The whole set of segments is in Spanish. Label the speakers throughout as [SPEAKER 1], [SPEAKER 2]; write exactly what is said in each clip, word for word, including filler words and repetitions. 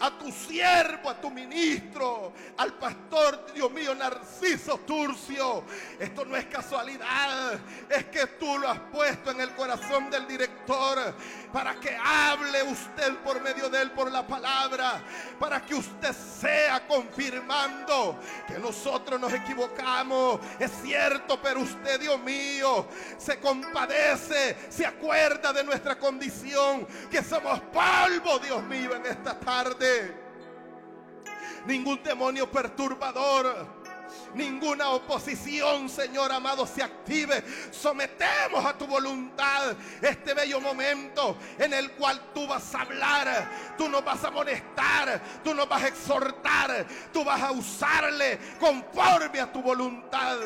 [SPEAKER 1] a tu siervo, a tu ministro, al pastor, Dios mío, Narciso Turcio. Esto no es casualidad, es que tú lo has puesto en el corazón del director para que hable usted por medio de él, por la palabra, para que usted sea confirmando que nosotros nos equivocamos. Es cierto, pero usted, Dios mío, se compadece, se acuerda de nuestra condición, que somos polvo, Dios mío, en esta tarde. Ningún demonio perturbador, ninguna oposición, Señor amado, se active. Sometemos a tu voluntad este bello momento en el cual tú vas a hablar, tú nos vas a amonestar, tú nos vas a exhortar, tú vas a usarle conforme a tu voluntad.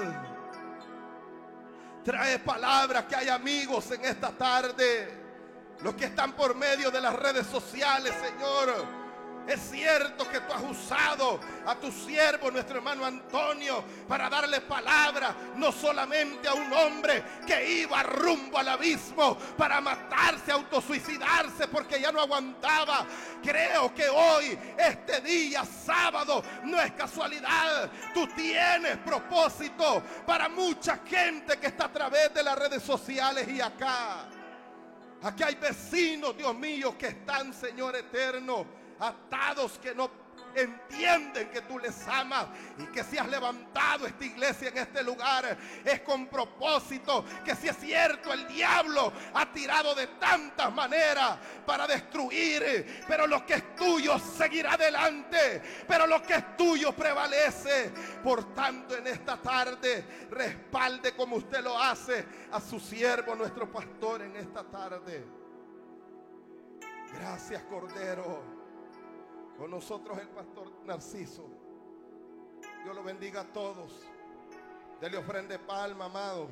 [SPEAKER 1] Trae palabras, que hay amigos en esta tarde, los que están por medio de las redes sociales, Señor. Es cierto que tú has usado a tu siervo, nuestro hermano Antonio, para darle palabra no solamente a un hombre que iba rumbo al abismo para matarse, autosuicidarse porque ya no aguantaba. Creo que hoy, este día sábado, no es casualidad. Tú tienes propósito para mucha gente que está a través de las redes sociales y acá. Aquí hay vecinos, Dios mío, que están, Señor eterno, atados, que no entienden que tú les amas, y que si has levantado esta iglesia en este lugar es con propósito. Que si es cierto, el diablo ha tirado de tantas maneras para destruir, pero lo que es tuyo seguirá adelante, pero lo que es tuyo prevalece. Por tanto, en esta tarde respalde como usted lo hace a su siervo, nuestro pastor, en esta tarde. Gracias, Cordero. Con nosotros el pastor Narciso. Dios lo bendiga a todos. Dele ofrenda de palma, amados.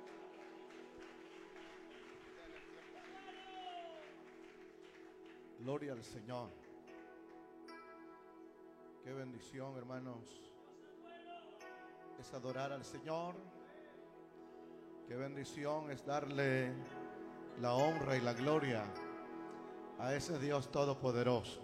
[SPEAKER 2] Gloria al Señor. Qué bendición, hermanos, es adorar al Señor. Qué bendición es darle la honra y la gloria a ese Dios todopoderoso.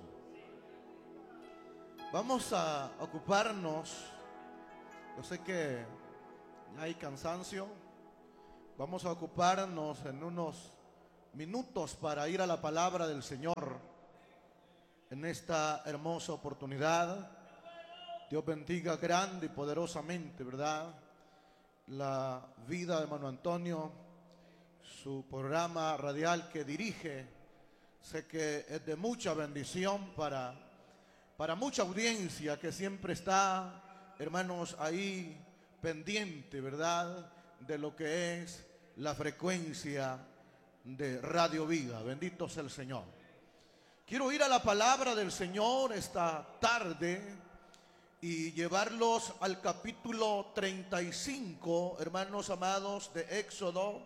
[SPEAKER 2] Vamos a ocuparnos, yo sé que hay cansancio, vamos a ocuparnos en unos minutos para ir a la palabra del Señor en esta hermosa oportunidad. Dios bendiga grande y poderosamente, ¿verdad?, la vida de hermano Antonio, su programa radial que dirige. Sé que es de mucha bendición para Para mucha audiencia que siempre está, hermanos, ahí pendiente, ¿verdad?, de lo que es la frecuencia de Radio Vida. Bendito sea el Señor. Quiero ir a la palabra del Señor esta tarde y llevarlos al capítulo treinta y cinco, hermanos amados, de Éxodo.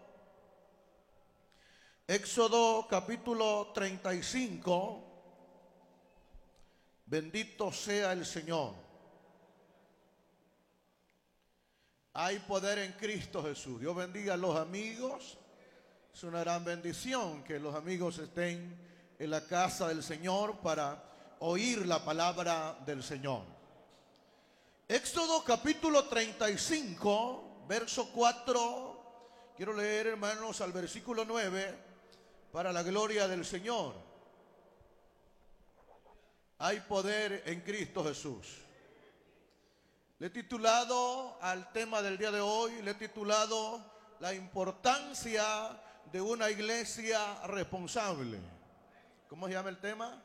[SPEAKER 2] Éxodo capítulo treinta y cinco. Bendito sea el Señor. Hay poder en Cristo Jesús. Dios bendiga a los amigos. Es una gran bendición que los amigos estén en la casa del Señor para oír la palabra del Señor. Éxodo capítulo treinta y cinco, verso cuatro. Quiero leer, hermanos, al versículo nueve para la gloria del Señor. Hay poder en Cristo Jesús. Le he titulado al tema del día de hoy, le he titulado la importancia de una iglesia responsable. ¿Cómo se llama el tema?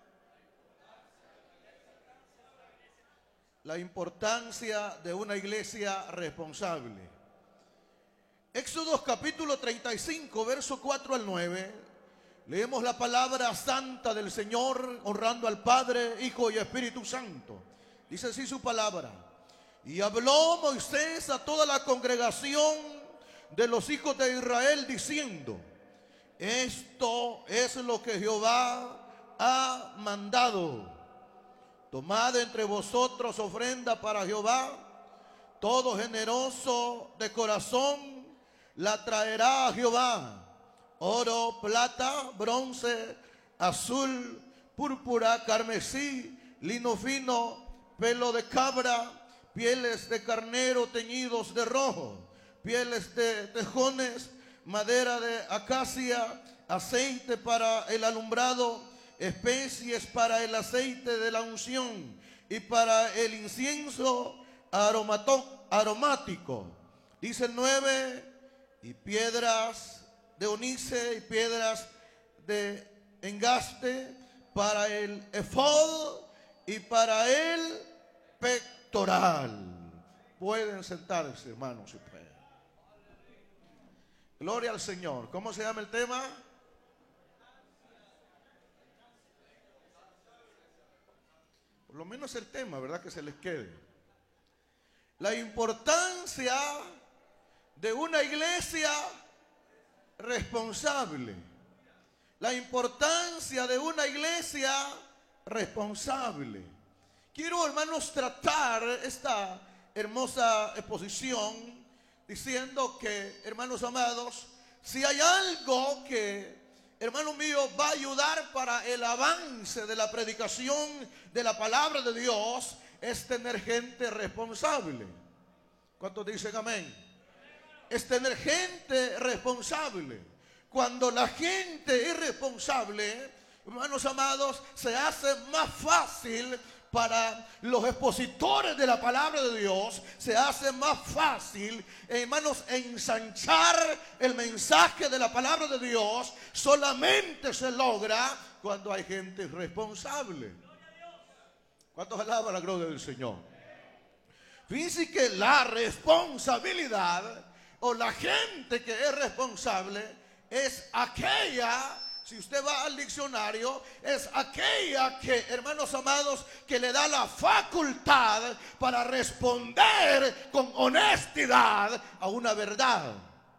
[SPEAKER 2] La importancia de una iglesia responsable. Éxodo capítulo treinta y cinco, verso cuatro al nueve. Leemos la palabra santa del Señor, honrando al Padre, Hijo y Espíritu Santo. Dice así su palabra. Y habló Moisés a toda la congregación de los hijos de Israel, diciendo: esto es lo que Jehová ha mandado. Tomad entre vosotros ofrenda para Jehová. Todo generoso de corazón la traerá a Jehová. Oro, plata, bronce, azul, púrpura, carmesí, lino fino, pelo de cabra, pieles de carnero teñidos de rojo, pieles de tejones, madera de acacia, aceite para el alumbrado, especies para el aceite de la unción y para el incienso aromato, aromático. Dice el nueve, y piedras de onice y piedras de engaste para el efod y para el pectoral. Pueden sentarse, hermanos, si pueden. Gloria al Señor. ¿Cómo se llama el tema? Por lo menos el tema, ¿verdad? Que se les quede. La importancia de una iglesia responsable. La importancia de una iglesia responsable. Quiero, hermanos, tratar esta hermosa exposición diciendo que, hermanos amados, si hay algo que, hermano mío, va a ayudar para el avance de la predicación de la palabra de Dios, es tener gente responsable. ¿Cuántos dicen amén? Es tener gente responsable. Cuando la gente es responsable, hermanos amados, se hace más fácil para los expositores de la palabra de Dios, se hace más fácil, hermanos, ensanchar el mensaje de la palabra de Dios. Solamente se logra cuando hay gente responsable. ¿Cuántos alaban la gloria del Señor? Fíjense que la responsabilidad o la gente que es responsable es aquella, si usted va al diccionario, es aquella que, hermanos amados, que le da la facultad para responder con honestidad a una verdad.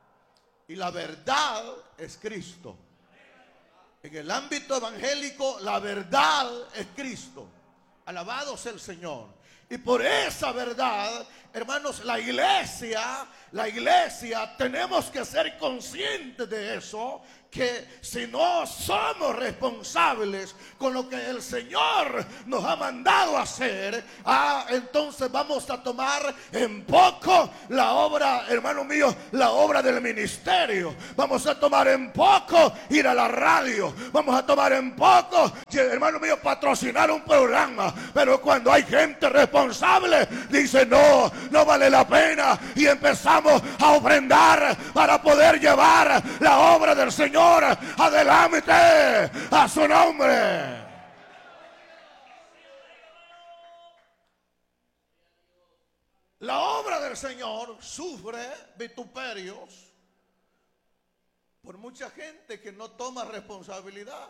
[SPEAKER 2] Y la verdad es Cristo. En el ámbito evangélico, la verdad es Cristo. Alabado sea el Señor. Y por esa verdad, hermanos, la iglesia, la iglesia, tenemos que ser conscientes de eso, que si no somos responsables con lo que el Señor nos ha mandado a hacer, ah, entonces vamos a tomar en poco la obra, hermano mío, la obra del ministerio. Vamos a tomar en poco ir a la radio. Vamos a tomar en poco, hermano mío, patrocinar un programa. Pero cuando hay gente responsable, dice no, no vale la pena, y empezamos a ofrendar para poder llevar la obra del Señor adelante a su nombre. La obra del Señor sufre vituperios por mucha gente que no toma responsabilidad.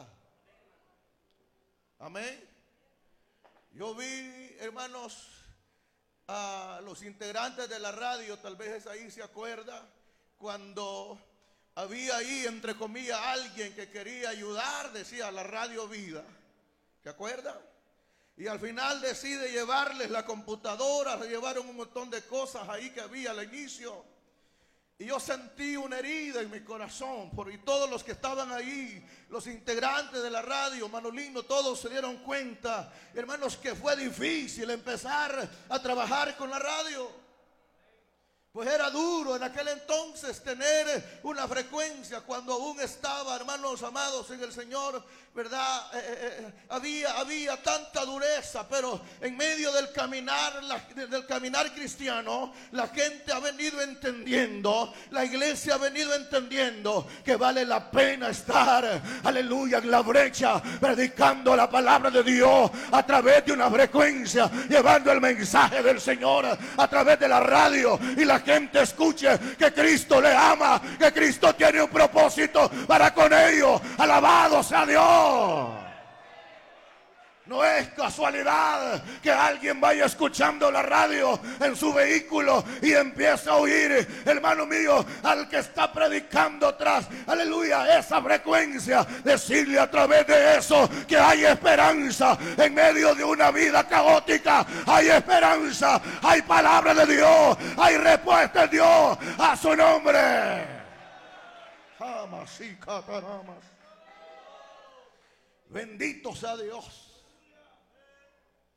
[SPEAKER 2] Amén. Yo vi, hermanos, a los integrantes de la radio, tal vez ahí se acuerda, cuando había ahí, entre comillas, alguien que quería ayudar, decía la Radio Vida. ¿Se acuerdan? Y al final decide llevarles la computadora, le llevaron un montón de cosas ahí que había al inicio. Y yo sentí una herida en mi corazón, porque todos los que estaban ahí, los integrantes de la radio, Manolino, todos se dieron cuenta, hermanos, que fue difícil empezar a trabajar con la radio. Pues era duro en aquel entonces tener una frecuencia cuando aún estaba, hermanos amados, en el Señor, ¿verdad? Eh, eh, había, había tanta dureza, pero en medio del caminar, la, del caminar cristiano, la gente ha venido entendiendo, la iglesia ha venido entendiendo que vale la pena estar, aleluya, en la brecha, predicando la palabra de Dios a través de una frecuencia, llevando el mensaje del Señor a través de la radio, y la gente escuche que Cristo le ama, que Cristo tiene un propósito para con ellos. Alabado sea Dios. No es casualidad que alguien vaya escuchando la radio en su vehículo y empiece a oír, hermano mío, al que está predicando tras, aleluya, esa frecuencia. Decirle a través de eso que hay esperanza en medio de una vida caótica. Hay esperanza, hay palabra de Dios, hay respuesta de Dios a su nombre. Bendito sea Dios.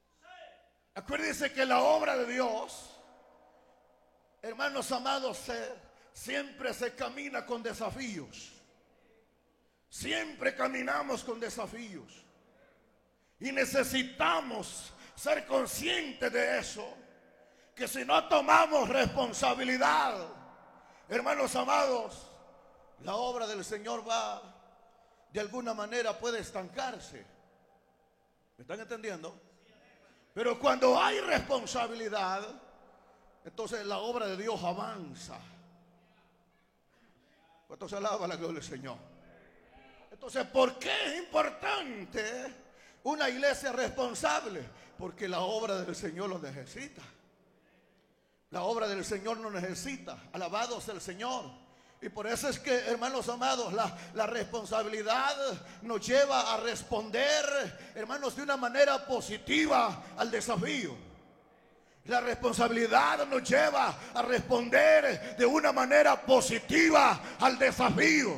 [SPEAKER 2] Acuérdense que la obra de Dios, hermanos amados, se, siempre se camina con desafíos. Siempre caminamos con desafíos. Y necesitamos ser conscientes de eso. Que si no tomamos responsabilidad, hermanos amados, la obra del Señor va, de alguna manera puede estancarse. ¿Me están entendiendo? Pero cuando hay responsabilidad, entonces la obra de Dios avanza. ¿Cuánto se alaba la gloria del Señor? Entonces, ¿por qué es importante una iglesia responsable? Porque la obra del Señor lo necesita. La obra del Señor lo necesita. Alabado sea el Señor. Y por eso es que, hermanos amados, la, la responsabilidad nos lleva a responder, hermanos, de una manera positiva al desafío. La responsabilidad nos lleva a responder de una manera positiva al desafío.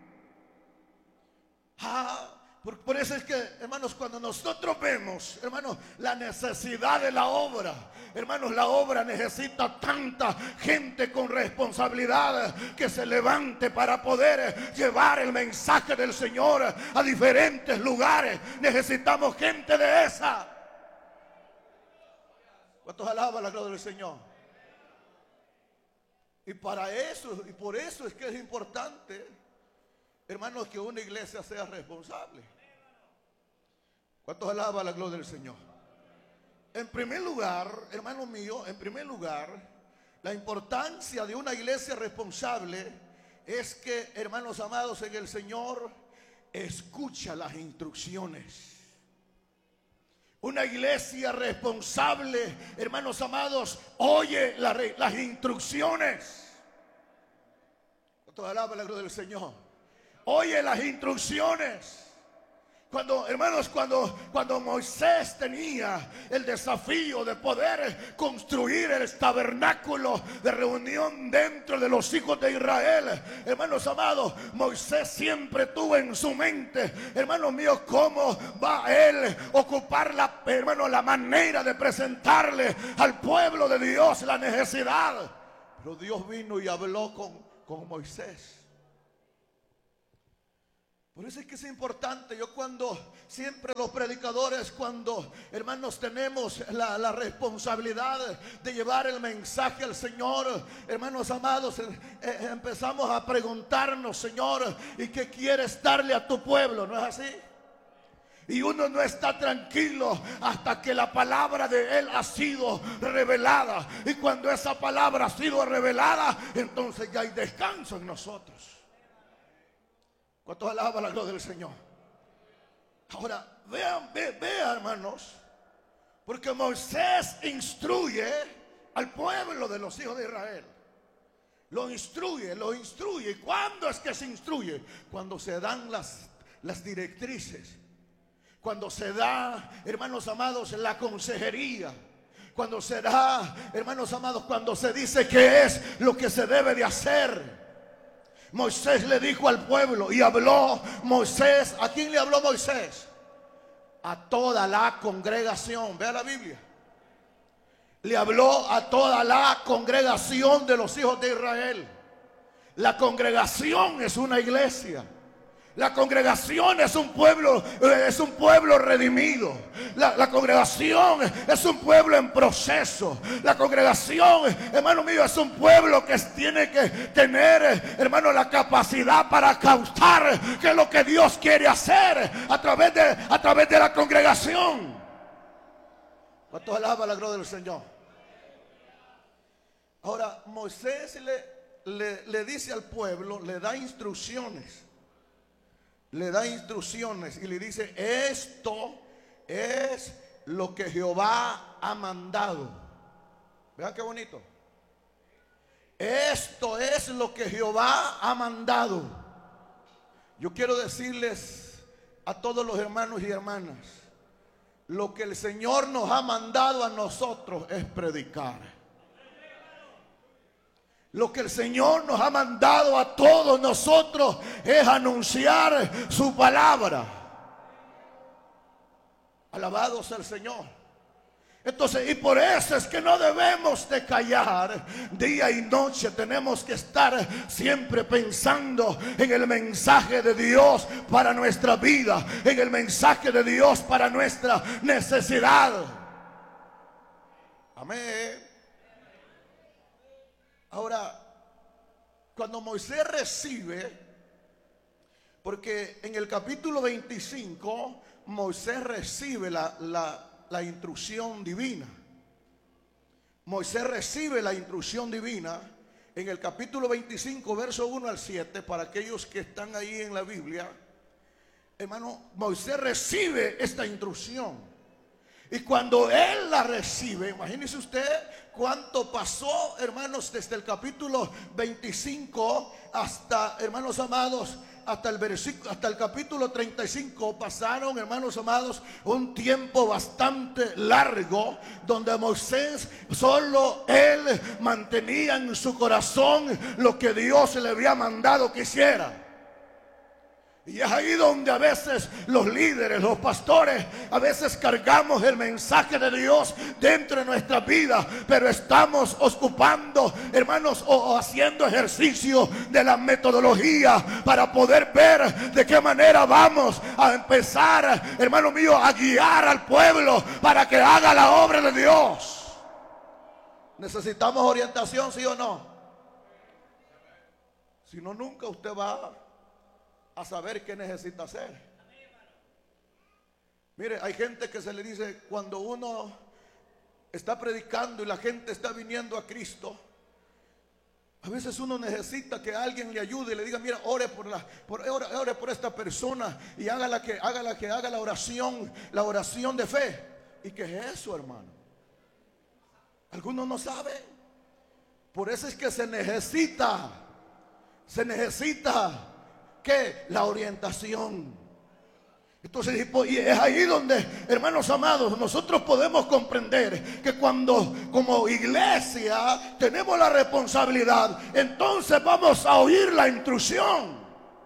[SPEAKER 2] Ah, por, por eso es que, hermanos, cuando nosotros vemos, hermanos, la necesidad de la obra, hermanos, la obra necesita tanta gente con responsabilidad que se levante para poder llevar el mensaje del Señor a diferentes lugares. Necesitamos gente de esa. ¿Cuántos alaban la gloria del Señor? Y para eso, y por eso es que es importante, hermanos, que una iglesia sea responsable. ¿Cuántos alaban la gloria del Señor? En primer lugar, hermano mío, en primer lugar, la importancia de una iglesia responsable es que, hermanos amados en el Señor, escucha las instrucciones. Una iglesia responsable, hermanos amados, oye la, las instrucciones. ¿Cuántos alaban la gloria del Señor? Oye las instrucciones. Cuando, hermanos, cuando, cuando Moisés tenía el desafío de poder construir el tabernáculo de reunión dentro de los hijos de Israel, hermanos amados, Moisés siempre tuvo en su mente, hermanos míos, cómo va a él ocupar la, hermano, la manera de presentarle al pueblo de Dios la necesidad. Pero Dios vino y habló con, con Moisés. Por eso es que es importante. Yo cuando, siempre los predicadores, cuando, hermanos, tenemos la, la responsabilidad de llevar el mensaje al Señor, hermanos amados, eh, eh, empezamos a preguntarnos, Señor, ¿y qué quieres darle a tu pueblo? ¿No es así? Y uno no está tranquilo hasta que la palabra de Él ha sido revelada. Y cuando esa palabra ha sido revelada, entonces ya hay descanso en nosotros. ¿Cuántos alaban la gloria del Señor? Ahora, vean, vean, vean, hermanos, porque Moisés instruye al pueblo de los hijos de Israel. Lo instruye, lo instruye. ¿Y cuándo es que se instruye? Cuando se dan las, las directrices. Cuando se da, hermanos amados, la consejería. Cuando se da, hermanos amados, cuando se dice qué es lo que se debe de hacer. Moisés le dijo al pueblo y habló Moisés. ¿A quién le habló Moisés? A toda la congregación. Vea la Biblia. Le habló a toda la congregación de los hijos de Israel. La congregación es una iglesia. La congregación es un pueblo, es un pueblo redimido. La, la congregación es un pueblo en proceso. La congregación, hermano mío, es un pueblo que tiene que tener, hermano, la capacidad para causar que es lo que Dios quiere hacer a través de, a través de la congregación. ¿Cuántos alaban la gloria del Señor? Ahora, Moisés le, le, le dice al pueblo, le da instrucciones. Le da instrucciones y le dice: esto es lo que Jehová ha mandado. Vean qué bonito. Esto es lo que Jehová ha mandado. Yo quiero decirles a todos los hermanos y hermanas, lo que el Señor nos ha mandado a nosotros es predicar. Lo que el Señor nos ha mandado a todos nosotros es anunciar su palabra. Alabado sea el Señor. Entonces, y por eso es que no debemos de callar día y noche. Tenemos que estar siempre pensando en el mensaje de Dios para nuestra vida, en el mensaje de Dios para nuestra necesidad. Amén. Ahora, cuando Moisés recibe, porque en el capítulo veinticinco Moisés recibe la, la la instrucción divina. Moisés recibe la instrucción divina en el capítulo veinticinco, verso uno al siete, para aquellos que están ahí en la Biblia. Hermano, Moisés recibe esta instrucción. Y cuando él la recibe, imagínese usted cuánto pasó, hermanos, desde el capítulo veinticinco hasta, hermanos amados, hasta el versículo, hasta el capítulo treinta y cinco pasaron, hermanos amados, un tiempo bastante largo, donde Moisés solo él mantenía en su corazón lo que Dios le había mandado que hiciera. Y es ahí donde a veces los líderes, los pastores, a veces cargamos el mensaje de Dios dentro de nuestra vida, pero estamos ocupando, hermanos, o, o haciendo ejercicio de la metodología para poder ver de qué manera vamos a empezar, hermano mío, a guiar al pueblo para que haga la obra de Dios. ¿Necesitamos orientación, sí o no? Si no, nunca usted va a saber qué necesita hacer. Mire, hay gente que se le dice, cuando uno está predicando y la gente está viniendo a Cristo, a veces uno necesita que alguien le ayude y le diga, mira, ore por la, por, ore, ore por esta persona y hágala que, hágala que haga la oración, la oración de fe. ¿Y qué es eso, hermano? Algunos no saben. Por eso es que se necesita, se necesita que la orientación. Entonces, y es ahí donde, hermanos amados, nosotros podemos comprender que cuando como iglesia tenemos la responsabilidad, entonces vamos a oír la instrucción.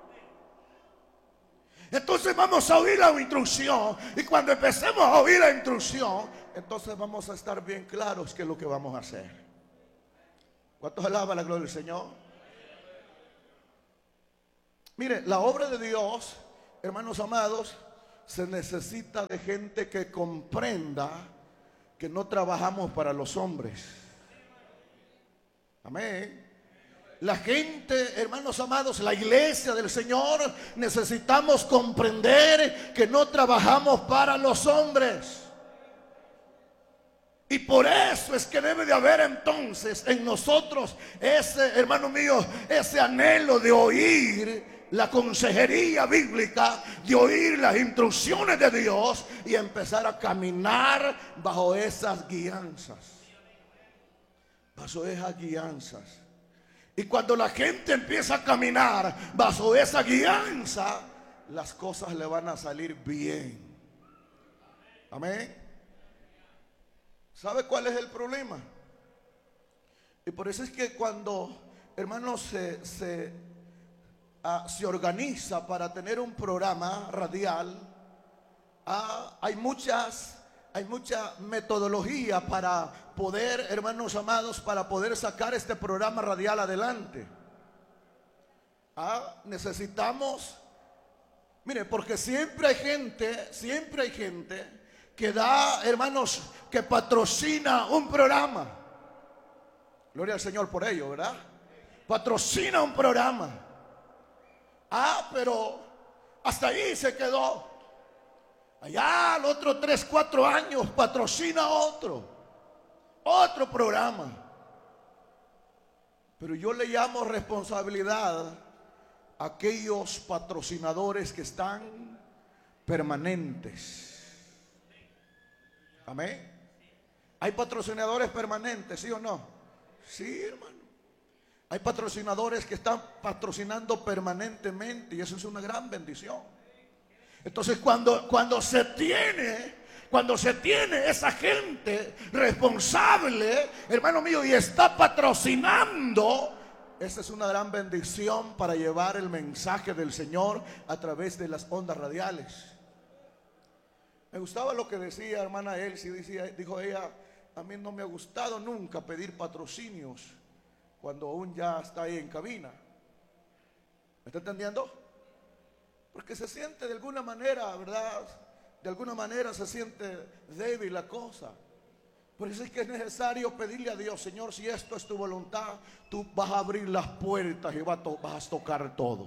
[SPEAKER 2] Entonces vamos a oír la instrucción, y cuando empecemos a oír la instrucción, entonces vamos a estar bien claros qué es lo que vamos a hacer. ¿Cuántos alaban la gloria del Señor? Mire, la obra de Dios, hermanos amados, se necesita de gente que comprenda que no trabajamos para los hombres. Amén. La gente, hermanos amados, la iglesia del Señor, necesitamos comprender que no trabajamos para los hombres. Y por eso es que debe de haber entonces en nosotros ese, hermano mío, ese anhelo de oír la consejería bíblica, de oír las instrucciones de Dios y empezar a caminar bajo esas guianzas. Bajo esas guianzas. Y cuando la gente empieza a caminar bajo esa guianza, las cosas le van a salir bien. Amén. ¿Sabe cuál es el problema? Y por eso es que cuando, hermanos, se, se, uh, se organiza para tener un programa radial, uh, hay muchas, hay mucha metodología para poder, hermanos amados, para poder sacar este programa radial adelante. Uh, necesitamos, mire, porque siempre hay gente, siempre hay gente que da, hermanos, que patrocina un programa. Gloria al Señor por ello, ¿verdad? Patrocina un programa. Ah, pero hasta ahí se quedó. Allá al otro tres, cuatro años patrocina otro, otro programa. Pero yo le llamo responsabilidad a aquellos patrocinadores que están permanentes. Amén. ¿Hay patrocinadores permanentes, sí o no? Sí, hermano. Hay patrocinadores que están patrocinando permanentemente y eso es una gran bendición. Entonces cuando, cuando se tiene, cuando se tiene esa gente responsable, hermano mío, y está patrocinando, esa es una gran bendición para llevar el mensaje del Señor a través de las ondas radiales. Me gustaba lo que decía hermana Elsie, decía, dijo ella, a mí no me ha gustado nunca pedir patrocinios cuando aún ya está ahí en cabina. ¿Me está entendiendo? Porque se siente de alguna manera, ¿verdad? De alguna manera se siente débil la cosa. Por eso es que es necesario pedirle a Dios, Señor, si esto es tu voluntad, tú vas a abrir las puertas y vas a, to- vas a tocar todo.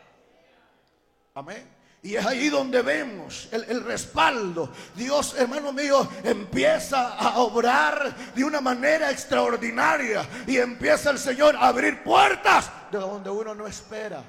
[SPEAKER 2] Amén. Y es ahí donde vemos el, el respaldo. Dios, hermano mío, empieza a obrar de una manera extraordinaria. Y empieza el Señor a abrir puertas de donde uno no espera.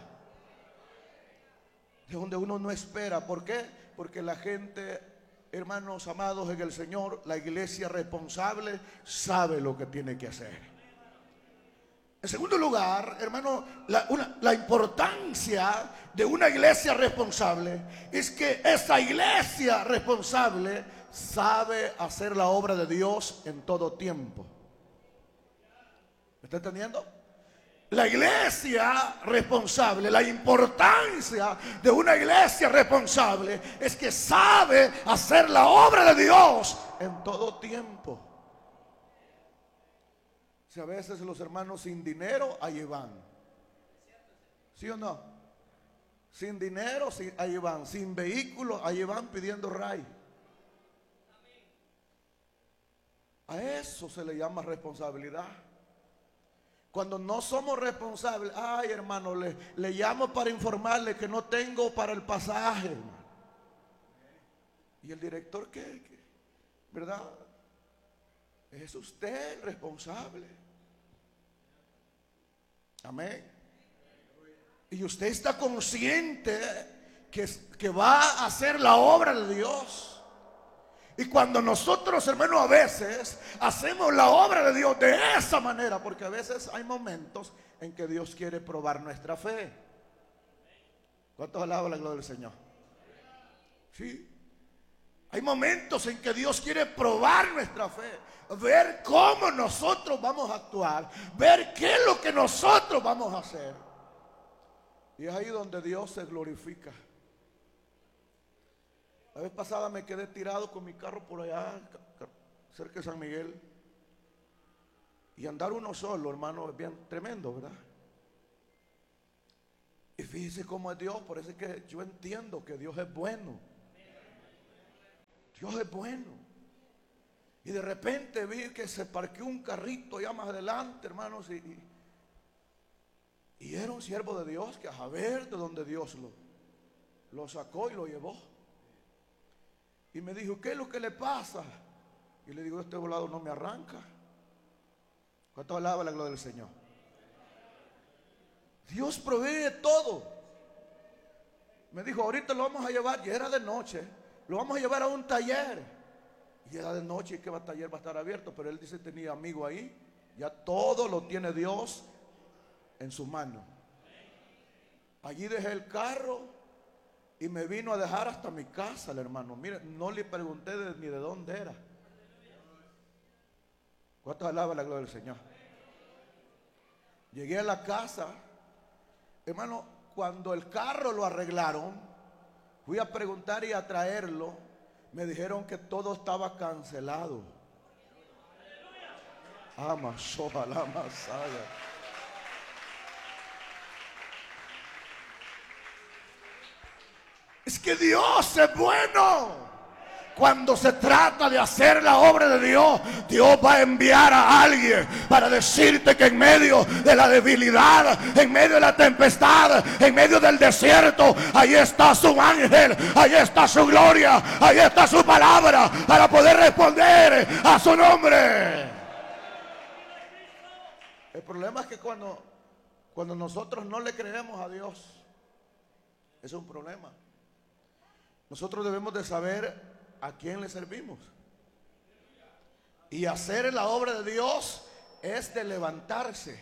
[SPEAKER 2] De donde uno no espera. ¿Por qué? Porque la gente, hermanos amados en el Señor, la iglesia responsable sabe lo que tiene que hacer. En segundo lugar, hermano, la, una, la importancia de una iglesia responsable es que esa iglesia responsable sabe hacer la obra de Dios en todo tiempo. ¿Me está entendiendo? La iglesia responsable, la importancia de una iglesia responsable es que sabe hacer la obra de Dios en todo tiempo. Si a veces los hermanos sin dinero, ahí van. ¿Sí o no? Sin dinero, sí, ahí van. Sin vehículo, ahí van pidiendo ray. A eso se le llama responsabilidad. Cuando no somos responsables, ay hermano, le, le llamo para informarle que no tengo para el pasaje, hermano. ¿Y el director qué? ¿Qué? ¿Verdad? Es usted el responsable. Amén. Y usted está consciente que, que va a hacer la obra de Dios. Y cuando nosotros, hermanos, a veces hacemos la obra de Dios de esa manera, porque a veces hay momentos en que Dios quiere probar nuestra fe. ¿Cuántos alaban la gloria del Señor? Sí. Hay momentos en que Dios quiere probar nuestra fe, ver cómo nosotros vamos a actuar, ver qué es lo que nosotros vamos a hacer. Y es ahí donde Dios se glorifica. La vez pasada me quedé tirado con mi carro por allá, cerca de San Miguel. Y andar uno solo, hermano, es bien tremendo, ¿verdad? Y fíjese cómo es Dios, por eso es que yo entiendo que Dios es bueno. Dios es bueno. Y de repente vi que se parqueó un carrito allá más adelante, hermanos, y, y, y era un siervo de Dios que a ver de donde Dios lo, lo sacó y lo llevó. Y me dijo, ¿qué es lo que le pasa? Y le digo, este volado no me arranca. ¿Cuánto alaba la gloria del Señor? Dios provee todo. Me dijo, ahorita lo vamos a llevar, ya era de noche, lo vamos a llevar a un taller. Y era de noche y que el taller va a estar abierto. Pero él dice, tenía amigo ahí. Ya todo lo tiene Dios en su mano. Allí dejé el carro y me vino a dejar hasta mi casa el hermano. Mire, no le pregunté de, ni de dónde era. ¿Cuántos alaban la gloria del Señor? Llegué a la casa, hermano, cuando el carro lo arreglaron, fui a preguntar y a traerlo. Me dijeron que todo estaba cancelado. Ama, soba, la masaya. Es que Dios es bueno. Cuando se trata de hacer la obra de Dios, Dios va a enviar a alguien para decirte que en medio de la debilidad, en medio de la tempestad, en medio del desierto, ahí está su ángel, ahí está su gloria, ahí está su palabra para poder responder a su nombre. El problema es que cuando, cuando nosotros no le creemos a Dios, es un problema. Nosotros debemos de saber a quién le servimos. Y hacer la obra de Dios es de levantarse.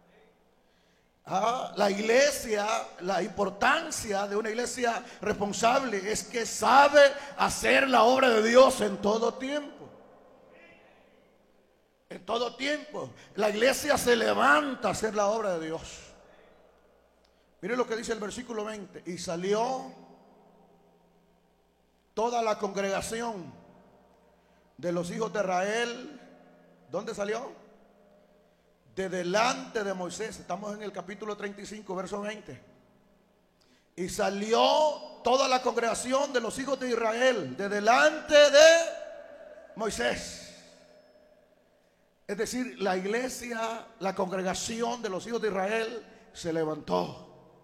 [SPEAKER 2] Ah, la iglesia, la importancia de una iglesia responsable es que sabe hacer la obra de Dios en todo tiempo. En todo tiempo. La iglesia se levanta a hacer la obra de Dios. Mire lo que dice el versículo veinte. Y salió toda la congregación de los hijos de Israel, ¿dónde salió? De delante de Moisés. Estamos en el capítulo treinta y cinco, verso veinte. Y salió toda la congregación de los hijos de Israel de delante de Moisés. Es decir, la iglesia, la congregación de los hijos de Israel se levantó.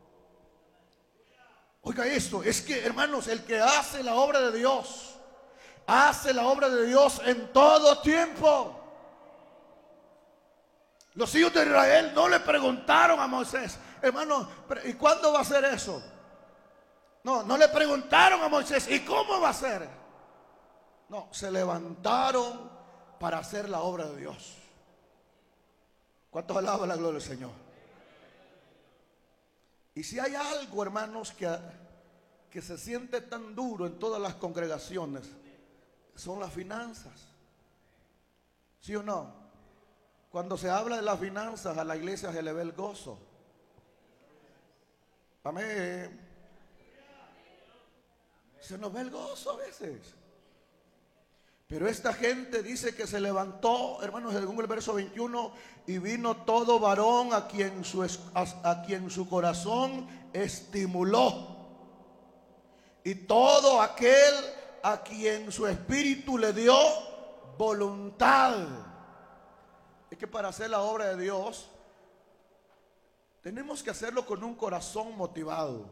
[SPEAKER 2] Oiga esto, es que, hermanos, el que hace la obra de Dios, hace la obra de Dios en todo tiempo. Los hijos de Israel no le preguntaron a Moisés, hermano, ¿y cuándo va a ser eso? No, no le preguntaron a Moisés, ¿y cómo va a ser? No, se levantaron para hacer la obra de Dios. ¿Cuántos alaban la gloria del Señor? Y si hay algo, hermanos, que, que se siente tan duro en todas las congregaciones, son las finanzas. ¿Sí o no? Cuando se habla de las finanzas, a la iglesia se le ve el gozo. Amén. Se nos ve el gozo a veces. Pero esta gente dice que se levantó, hermanos, según el verso veintiuno, y vino todo varón a quien su, a, a quien su corazón estimuló, y todo aquel a quien su espíritu le dio voluntad. Es que para hacer la obra de Dios tenemos que hacerlo con un corazón motivado.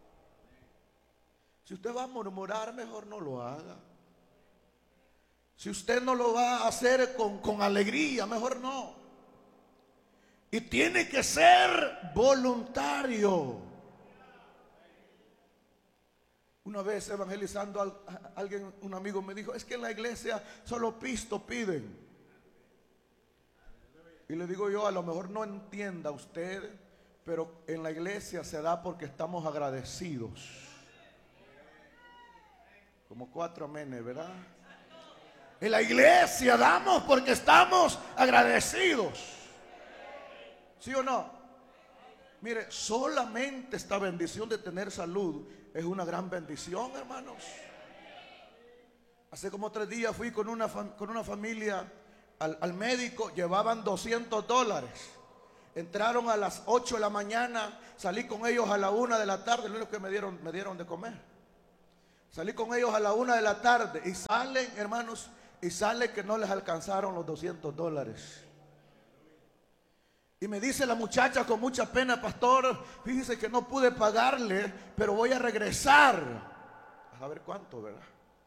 [SPEAKER 2] Si usted va a murmurar, mejor no lo haga. Si usted no lo va a hacer con, con alegría, mejor no. Y tiene que ser voluntario. Una vez evangelizando, alguien, un amigo me dijo, es que en la iglesia solo pisto piden. Y le digo yo, a lo mejor no entienda usted, pero en la iglesia se da porque estamos agradecidos. Como cuatro amenes, ¿verdad? En la iglesia damos porque estamos agradecidos. ¿Sí o no? Mire, solamente esta bendición de tener salud es una gran bendición, hermanos. Hace como tres días fui con una, con una familia al, al médico, llevaban doscientos dólares. Entraron a las ocho de la mañana, salí con ellos a la una de la tarde, lo único que me dieron, me dieron de comer. Salí con ellos a la una de la tarde y salen, hermanos, y sale que no les alcanzaron los doscientos dólares. Y me dice la muchacha con mucha pena, pastor, fíjese que no pude pagarle, pero voy a regresar. A ver cuánto, ¿verdad?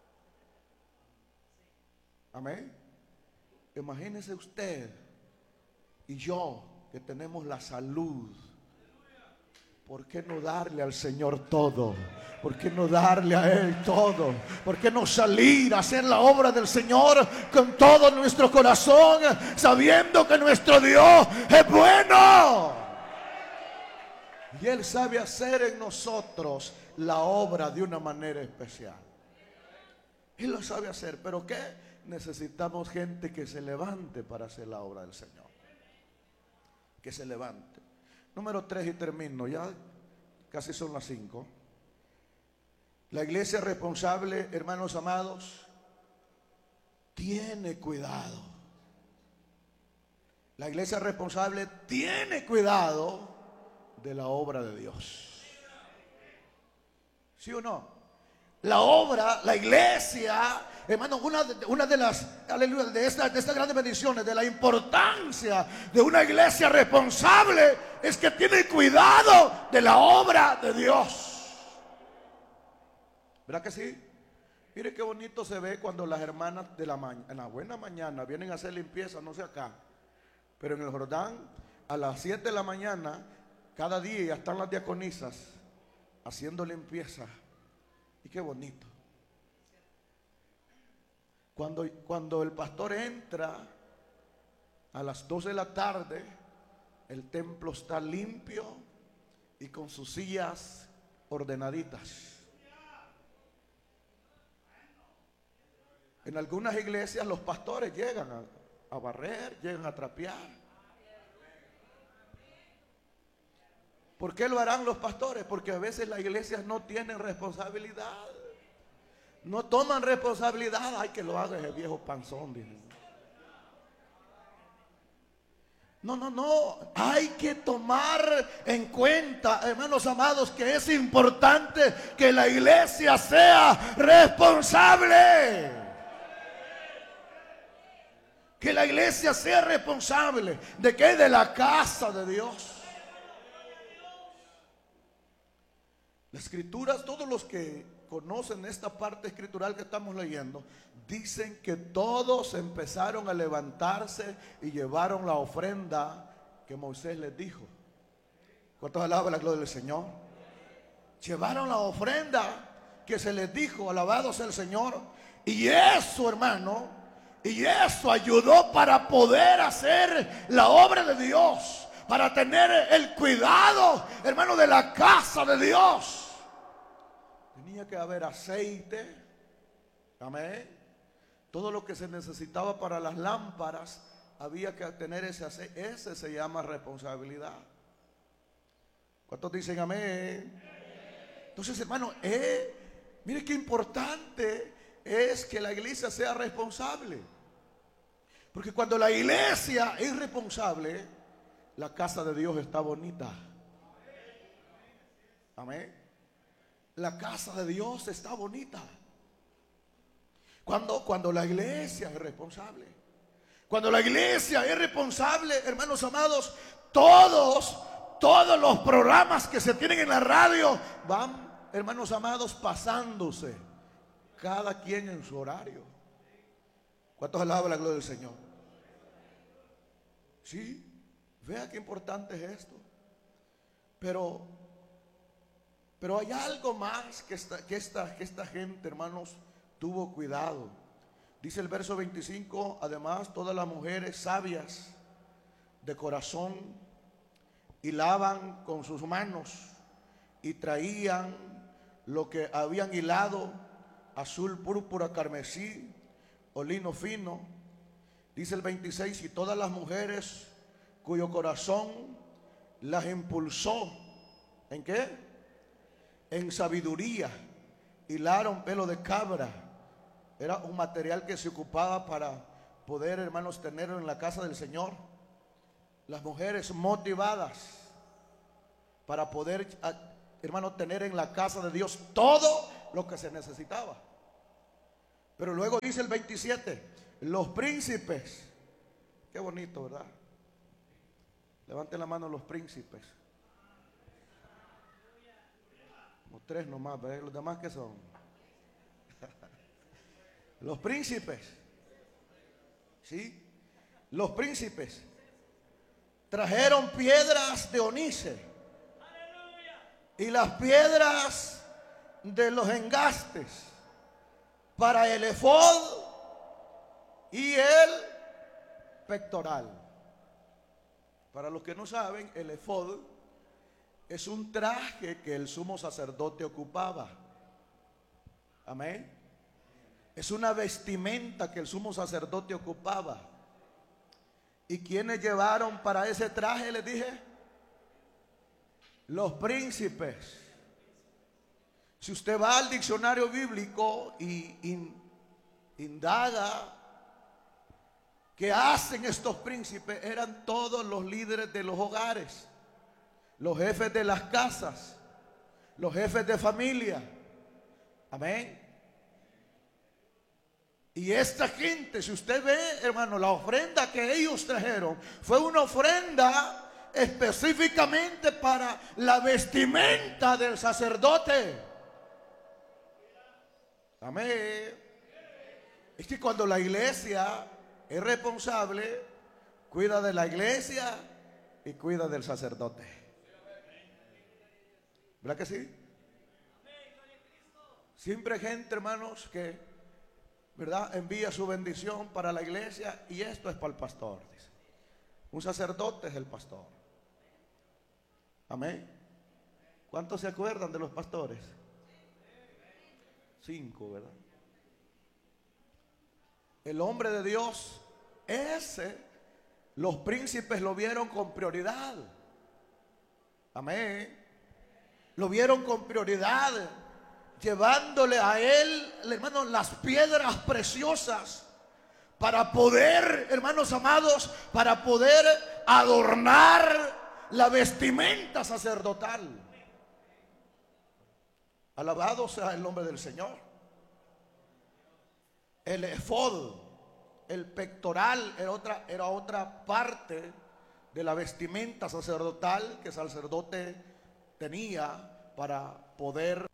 [SPEAKER 2] Amén. Imagínese usted y yo que tenemos la salud. ¿Por qué no darle al Señor todo? ¿Por qué no darle a Él todo? ¿Por qué no salir a hacer la obra del Señor con todo nuestro corazón, sabiendo que nuestro Dios es bueno? Y Él sabe hacer en nosotros la obra de una manera especial. Él lo sabe hacer, pero ¿qué? Necesitamos gente que se levante para hacer la obra del Señor. Que se levante. Número tres y termino, ya casi son las cinco. La iglesia responsable, hermanos amados, tiene cuidado. La iglesia responsable tiene cuidado de la obra de Dios. ¿Sí o no? La obra, la iglesia, hermano, una de, una de las, aleluya, de estas de estas grandes bendiciones, de la importancia de una iglesia responsable, es que tiene cuidado de la obra de Dios. ¿Verdad que sí? Mire qué bonito se ve cuando las hermanas de la mañana, en la buena mañana, vienen a hacer limpieza, no sé acá, pero en el Jordán, a las siete de la mañana, cada día están las diaconisas haciendo limpieza. Y qué bonito. Cuando, cuando el pastor entra a las dos de la tarde, el templo está limpio y con sus sillas ordenaditas. En algunas iglesias los pastores llegan a, a barrer, llegan a trapear. ¿Por qué lo harán los pastores? Porque a veces las iglesias no tienen responsabilidad. No toman responsabilidad. Ay, que lo haga ese viejo panzón, dicen. No, no, no. Hay que tomar en cuenta, hermanos amados, que es importante que la iglesia sea responsable. Que la iglesia sea responsable. ¿De qué? De la casa de Dios. Las escrituras, todos los que conocen esta parte escritural que estamos leyendo, dicen que todos empezaron a levantarse y llevaron la ofrenda que Moisés les dijo. ¿Cuántos alaban la gloria del Señor? Llevaron la ofrenda que se les dijo, alabado sea el Señor. Y eso, hermano, y eso ayudó para poder hacer la obra de Dios, para tener el cuidado, hermano, de la casa de Dios. Tenía que haber aceite, amén. Todo lo que se necesitaba para las lámparas, había que tener ese aceite. Ese se llama responsabilidad. ¿Cuántos dicen amén? Entonces, hermano, eh, mire qué importante es que la iglesia sea responsable. Porque cuando la iglesia es responsable, la casa de Dios está bonita. Amén. La casa de Dios está bonita. Cuando, cuando la iglesia es responsable. Cuando la iglesia es responsable, hermanos amados, todos, todos los programas que se tienen en la radio van, hermanos amados, pasándose. Cada quien en su horario. ¿Cuántos alaban la gloria del Señor? Sí, vea qué importante es esto. Pero, pero hay algo más que esta, que esta, que esta gente, hermanos, tuvo cuidado. Dice el verso veinticinco, además todas las mujeres sabias de corazón hilaban con sus manos y traían lo que habían hilado, azul, púrpura, carmesí o lino fino. Dice el veintiséis, y todas las mujeres cuyo corazón las impulsó, ¿en qué? En sabiduría, hilaron pelo de cabra. Era un material que se ocupaba para poder, hermanos, tenerlo en la casa del Señor. Las mujeres motivadas para poder, hermanos, tener en la casa de Dios todo lo que se necesitaba. Pero luego dice el veintisiete, los príncipes. Qué bonito, ¿verdad? Levanten la mano los príncipes. Como tres nomás, ¿verdad? Los demás, ¿qué son? Los príncipes. ¿Sí? Los príncipes trajeron piedras de onice y las piedras de los engastes para el efod y el pectoral. Para los que no saben, el efod es un traje que el sumo sacerdote ocupaba. Amén. Es una vestimenta que el sumo sacerdote ocupaba. ¿Y quiénes llevaron para ese traje? Les dije, los príncipes. Si usted va al diccionario bíblico y in, indaga qué hacen estos príncipes, eran todos los líderes de los hogares, los jefes de las casas, los jefes de familia. Amén. Y esta gente, si usted ve, hermano, la ofrenda que ellos trajeron fue una ofrenda específicamente para la vestimenta del sacerdote. Amén. Es que cuando la iglesia es responsable, cuida de la iglesia y cuida del sacerdote. ¿Verdad que sí? Siempre hay gente, hermanos, que, ¿verdad?, envía su bendición para la iglesia y esto es para el pastor. Dice. Un sacerdote es el pastor. Amén. ¿Cuántos se acuerdan de los pastores? Cinco, ¿verdad? El hombre de Dios, ese, los príncipes lo vieron con prioridad. Amén. Lo vieron con prioridad. llevándole a él, hermano, las piedras preciosas para poder, hermanos amados, para poder adornar la vestimenta sacerdotal. Alabado sea el nombre del Señor. El efod, el pectoral, era otra, era otra parte de la vestimenta sacerdotal que el sacerdote tenía para poder.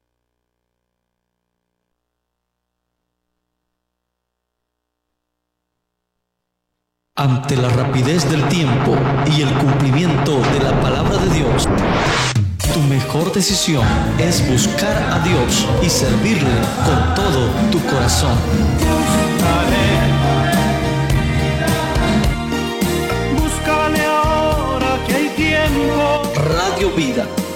[SPEAKER 3] Ante la rapidez del tiempo y el cumplimiento de la palabra de Dios, tu mejor decisión es buscar a Dios y servirle con todo tu corazón.
[SPEAKER 4] Búscale ahora que hay tiempo.
[SPEAKER 3] Radio Vida,